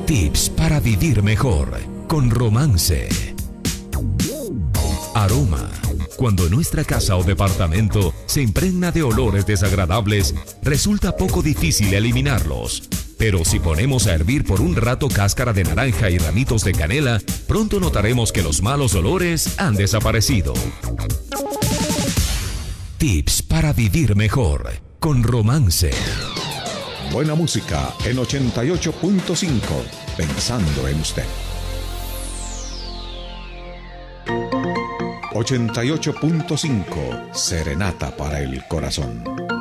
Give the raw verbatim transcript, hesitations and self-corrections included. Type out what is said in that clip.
Tips para vivir mejor con Romance. Aroma. Cuando nuestra casa o departamento se impregna de olores desagradables, resulta poco difícil eliminarlos. Pero si ponemos a hervir por un rato cáscara de naranja y ramitos de canela, pronto notaremos que los malos olores han desaparecido. Tips para vivir mejor con Romance. Buena música en ochenta y ocho punto cinco, pensando en usted. ochenta y ocho punto cinco, Serenata para el Corazón.